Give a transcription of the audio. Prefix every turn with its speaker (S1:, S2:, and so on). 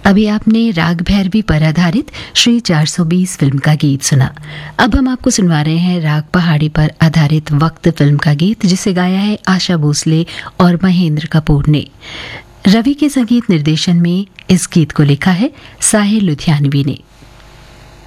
S1: अभी आपने राग भैरवी पर आधारित श्री 420 फिल्म का गीत सुना। अब हम आपको सुनवा रहे हैं राग पहाड़ी पर आधारित वक्त फिल्म का गीत, जिसे गाया है आशा भोसले और महेंद्र कपूर ने। रवि के संगीत निर्देशन में इस गीत को लिखा है साहिल लुधियानवी ने।